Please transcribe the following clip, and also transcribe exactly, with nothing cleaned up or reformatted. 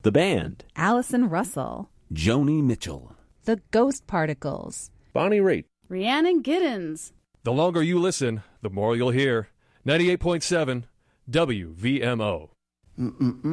The Band, Allison Russell, Joni Mitchell, The Ghost Particles, Bonnie Raitt, Rhiannon Giddens. The longer you listen, the more you'll hear. ninety-eight point seven W V M O. Mm-mm-mm.